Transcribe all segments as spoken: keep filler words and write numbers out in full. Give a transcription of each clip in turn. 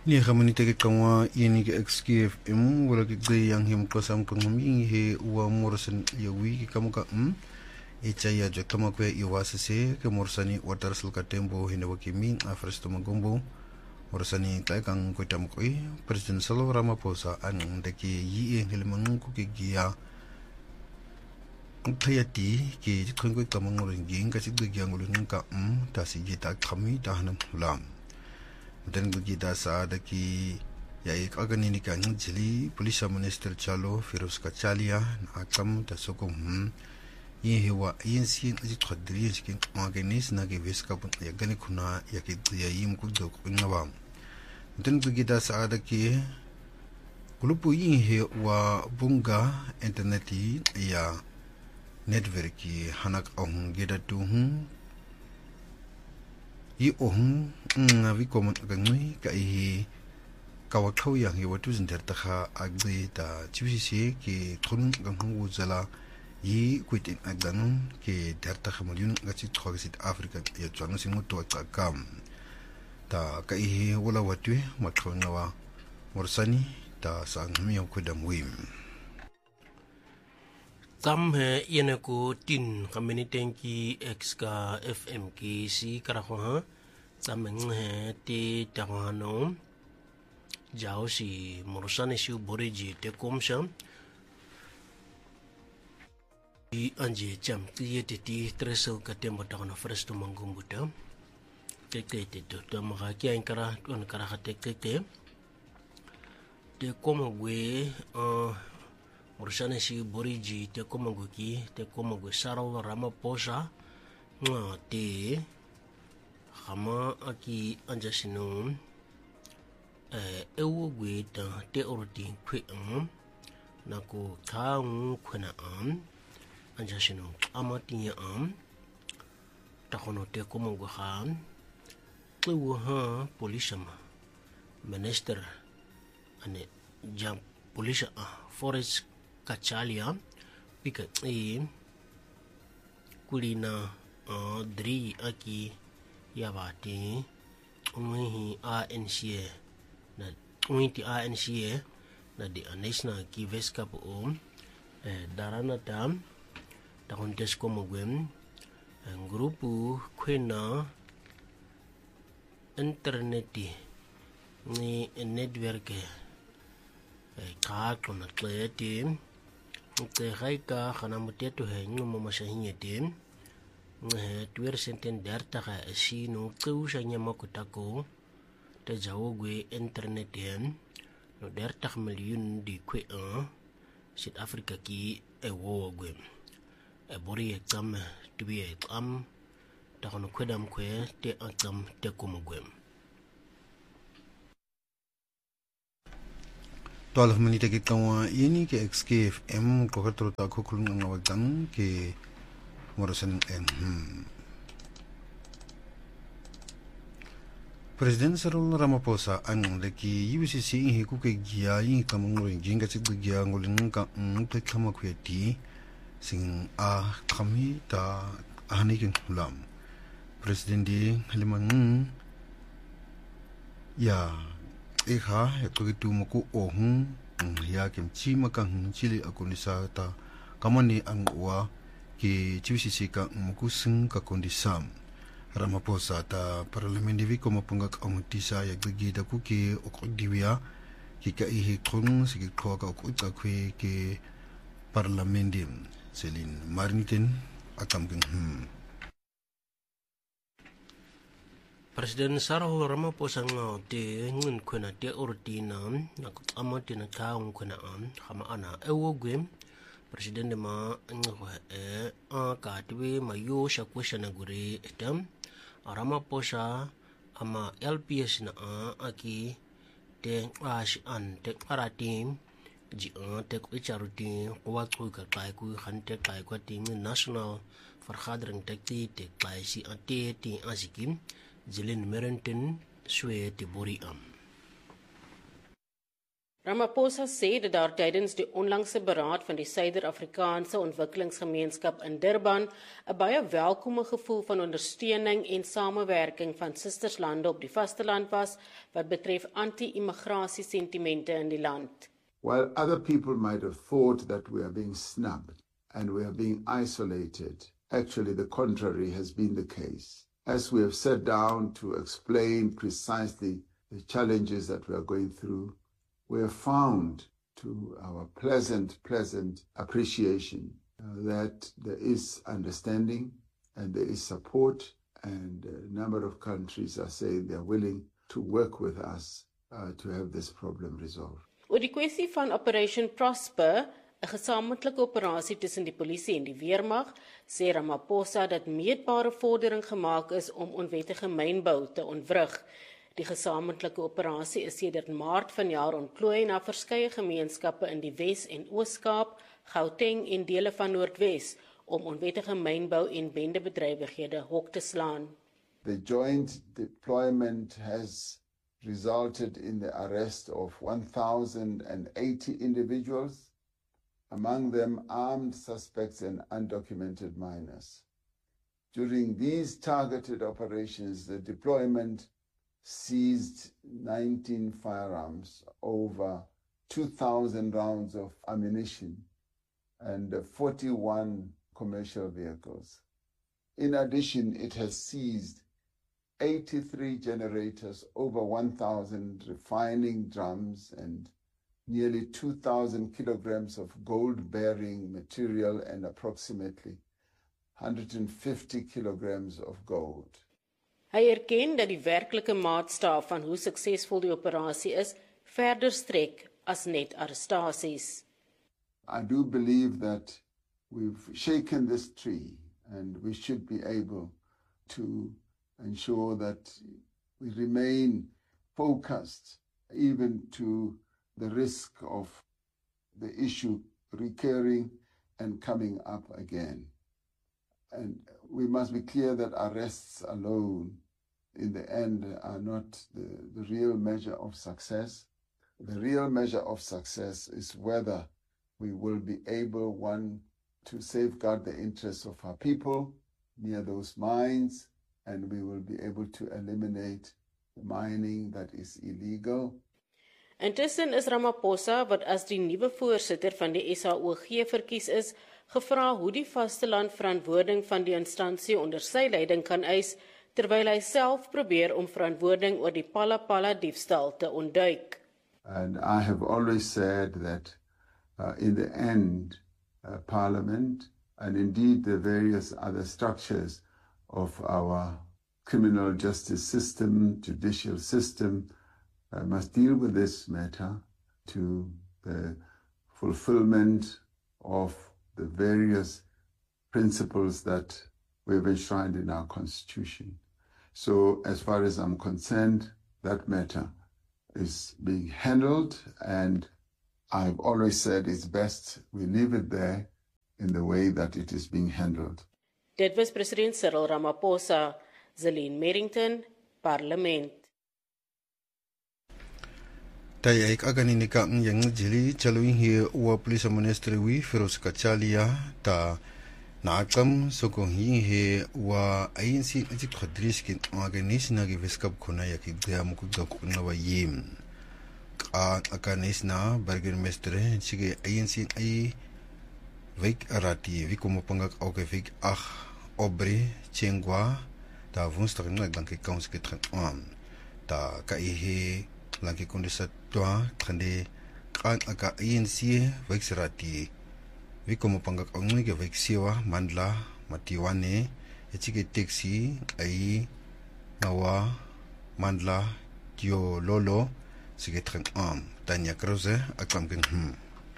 Ni khamani teke kama yeni ke X K F M wala ke gay yang him kosam kangami he wa morsan yawi ke kamu ka um echa ya jo kama kwe iwasese ke morsani watar sul ka tembo hine wakimi afresto magombo morsani kai kang ko tam koi President Cyril Ramaphosa an deke yi en helmang ku ke gia Kayati ke kongwe kamang nging ka sigde gyang ulun ka um ta si gita kami tahanam lam dan gita sa daki ya ek aganini ka jili police minister chalo Firoz Kachalia akam ta sokom hmm ye hewa yensi ji khadri skin maganis na ke veska pun ya gani khuna ya ke ya yim ku do ngawam dan gita sa daki kulupu yin he wa bunga interneti ya network ki hanak ohun geda tu hun yi ohun nga vi komon agangui ka i kawakhau yang hi watu zinter ta kha agde ta chibisi ki thun gang hu zala yi kuitin agdan ke darta khamulyun gachi thogisit africa ya chanu singu to ta kam ta ka i wala watu makhona wa morsani ta sang mi ko dam wim Tam he yene ko tin community ki X ka F M ki si kara ko ha tam he ti tawano jao si morosane si boriji te komsha i anje jam ti ti ti treso ka tembo tawano first mangumbuta te te te to ma ki an kara on kara te te te te komo we uh Morosane si boriji te komaguki te komagu Cyril Ramaphosa nga te khama aki anjasino eh ewo gwe ta te orti kwe am nako kaung khuna am anjasino amati am takono te komagu khan tlewo ha polisama minister ane jam polisa forest Kachalia pika e kulina uh, dri aki yabati unhi A N C na unti A N C na di national ki veska po um eh, darana tam ta kontes ko mogwem ang grupo kwena interneti ni network eh, ka klona kleti te gaika khana muteto he ngumo masahinye tem nge tuer senten derta ga sino kusa nyama kutako te jawogwe internet dem no derta million di kwe a South Africa ki e wogwe e bori exam tubi exam ta kono kwedam kwe te exam te komogwe twelve minute ke kawa yeni ke X K F M ko katro ta ko kulung ngawagdan ke morosan en President Cyril Ramaphosa ang leki U C C hi ku ke gia yi kamong ringa chik gia ngolin ka te khama khweti sing a khami ta ahni kin lam President di halimang ya Eka ya to itu muku ohun ya kem chi makang chili akunisa ta kamani ang wa ki chibisi ka muku sing ka kondisam Ramaphosa ta parliament divi ko mapungak ang tisa ya gigi da ku ki okdiwia ki ka ihi kung sige ko ka ku ta kwe ki parliament dim selin marnitin atam king hmm President Cyril Ramaphosa nga te ngun kuna te ortina na amati na kaung kuna am khama ana ewogwe President ma ngwa e a ka twe mayo sha question gure etam Ramaphosa ama L P S na a aki te ash an te paratim ji a te ko charuti ko wa ko ka kai ku khan te kai ko ti national farhadrang te ti te kai si ate ti asikim Jilin Merenten Swe te bori am Ramaphosa sê dat daar tydens die onlangse beraad van die Suider-Afrikaanse Ontwikkelingsgemeenskap in Durban 'n baie welkome gevoel van ondersteuning en samewerking van sisterslande op die vasteland was wat betref anti-immigrasie sentimente in die land. While other people might have thought that we are being snubbed and we are being isolated, actually the contrary has been the case. As we have sat down to explain precisely the challenges that we are going through, we have found, to our pleasant, pleasant appreciation, uh, that there is understanding and there is support, and a number of countries are saying they are willing to work with us uh, to have this problem resolved. Oor die kwessie van Operation Prosper, 'n gesamentlike operasie tussen die polisie en die weermag, sê Ramaphosa dat meetbare vordering gemaak is om onwettige mynbou te ontwrig. Die gesamentlike operasie is sedert Maart vanjaar ontplooi na verskeie gemeenskappe in die Wes- en Oos-Kaap, Gauteng en dele van Noordwes om onwettige mynbou en bendebedrywighede hok te slaan. The joint deployment has resulted in the arrest of one thousand eighty individuals, among them armed suspects and undocumented minors. During these targeted operations, the deployment seized nineteen firearms, over two thousand rounds of ammunition, and forty-one commercial vehicles. In addition, it has seized eighty-three generators, over one thousand refining drums, and nearly two thousand kilograms of gold-bearing material and approximately one hundred fifty kilograms of gold. Hy erken dat die werklike maatstaaf van hoe suksesvol die operasie is verder strek as net arrestasies. I do believe that we've shaken this tree and we should be able to ensure that we remain focused even to the risk of the issue recurring and coming up again. And we must be clear that arrests alone in the end are not the, the real measure of success. The real measure of success is whether we will be able, one, to safeguard the interests of our people near those mines, and we will be able to eliminate the mining that is illegal. Intussen is Ramaphosa, wat as die nuwe voorsitter van die S A O G verkies is, gevra hoe die vasteland verantwoording van die instansie onder sy leiding kan eis, terwyl hy self probeer om verantwoording oor die Phala Phala diefstal te ontduik. And I have always said that uh, in the end, uh, Parliament and indeed the various other structures of our criminal justice system, judicial system, uh, must deal with this matter to the fulfillment of the various principles that we've enshrined in our Constitution. So as far as I'm concerned, that matter is being handled, and I've always said it's best we leave it there in the way that it is being handled. Dit was president Cyril Ramaphosa, Zelene Merrington, Parlement. Tai ek aganini ka yang jili chaluin hi wa police ministry wi Feroz Kachalia ta naakam soko hi he wa ainsi ajik khadris kin organis na ge viskap khona ya ki gya muku ga kuna wa yim ka akanis na burgemeester sige ainsi ai week arati wi komo pangak ook week ag obri chengwa ta woensdag na dankie kans ke tren aan ta ka he lagi kondisa tua khande kan aka ainsi week sarati wi komo pangak ongi ge week siwa mandla matiwane echike taxi ai nawa mandla tio lolo sige tren aan Tanya Krause akam king hm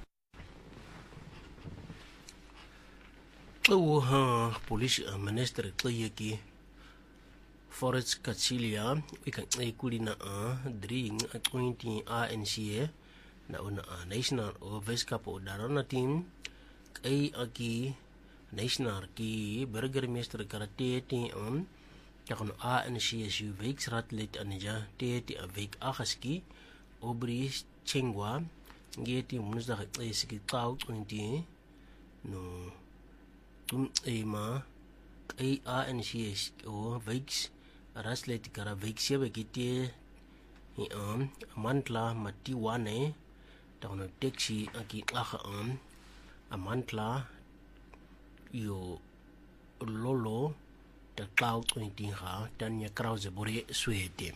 o ha police minister Tlayeki Feroz Kachalia ikan ai kulina a dring a twenty A N C na una national overskap o darana team ai aki national ki burgemeester karate ti on takon A N C week rat lit anija te ti a week agaski obri chengwa ngeti mnuza xesi ki xa ucunti no tum ema ai a n c s o vix raslet kara vix ye bekiti i am amantla mati wane tauna taxi aki laga am amantla yo lolo de cloud twenty ga dan je krause bore swete.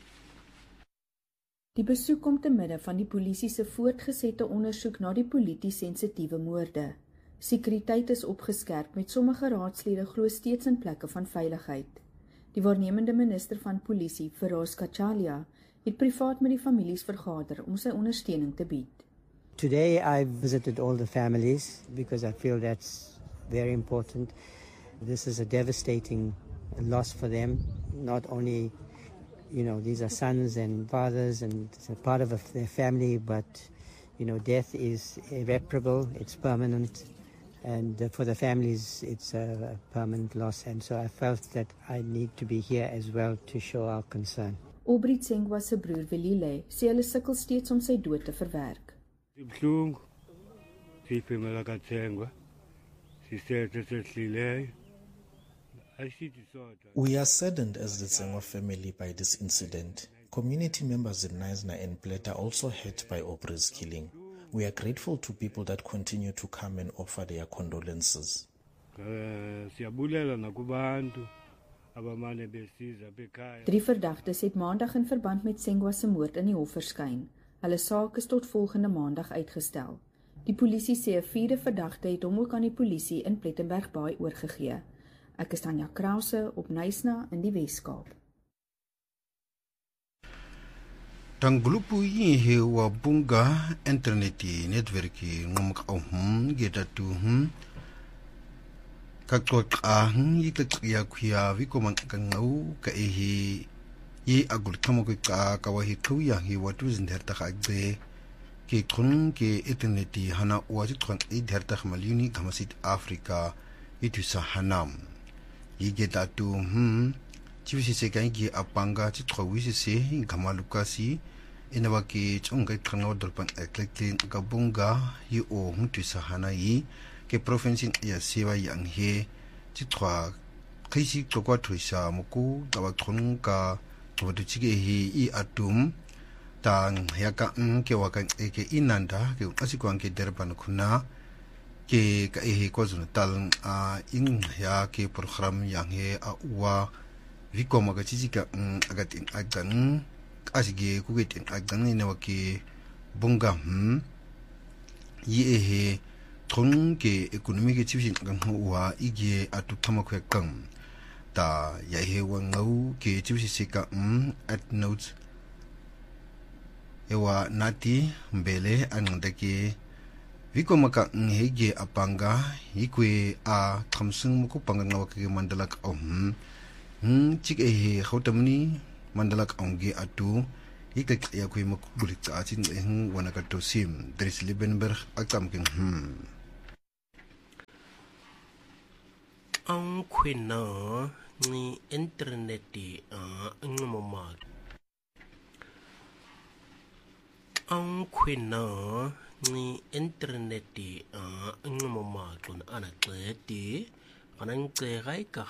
Die besoek kom te midde van die polisie se voortgesette ondersoek na die polities sensitiewe moorde. Sekuriteit is opgeskerp met sommige raadslede glo steeds in plekke van veiligheid. Die waarnemende minister van polisie, Firoz Kachalia, het privaat met die families vergader om sy ondersteuning te bied. Today I visited all the families because I feel that's very important. This is a devastating loss for them. Not only, you know, these are sons and fathers and it's a part of their family, but, you know, death is irreparable, it's permanent. And for the families, it's a permanent loss. And so I felt that I need to be here as well to show our concern. Aubrey Tsengwa se broer Velile sê hulle sukkel steeds om sy dood te verwerk. We are saddened as the Tsengwa family by this incident. Community members in Knysna and Pleta are also hurt by Aubrey's killing. We are grateful to people that continue to come and offer their condolences. Drie verdagtes het maandag in verband met Tsengwa se moord in die hof verskyn. Hulle saak is tot volgende maandag uitgestel. Die polisie sê 'n vierde verdagte het hom ook aan die polisie in Plettenberg Baai oorgegee. Ek is Tanya Krause op Knysna in die Weskaap. Tangulupu yi wa bunga interneti netwerki ngomk ahum gedatu hum kakotqa yi tqiya kuya vikoman kangau ka ehi yi agul kamoko ka kawahi kuya hi watu zinderta khagbe ke khun ke interneti hana waji khon iderta khamaluni gamasit Afrika itu sahanam yi gedatu hum chivisi se kangi apanga chitrawisi se gamalukasi inawaki chonga kanga dolpan ekleklin gabunga yi o mutu sahana yi ke province ya sewa yang he chitwa kaisi chokwa thuisa muku gawatronga toduchige hi i atum tang yaka ke wakan eke inanda ke asikwang ke derban khuna ke ka ehe kwazun tal a in ya ke program yang he a wa vikoma ka chizika agatin agan asige kugetin agan ne wake bunga hm yi ehe thong ke economic chiefin agan wa ige atutama khwe kang ta ya he wangau ke chiefsi sika hm at notes ewa nati mbele anandake vikoma ka ngege apanga ikwe a thamsung muku panganga wake mandalak om hm chik e khotamni mandalak onge atu ikak ya kwe makbulik ta chin en wanaka to sim Dries Liebenberg akam king hm ang kwena ni interneti a ngomoma ang kwena ni interneti a ngomoma tun ana tleti kanang tsegai ka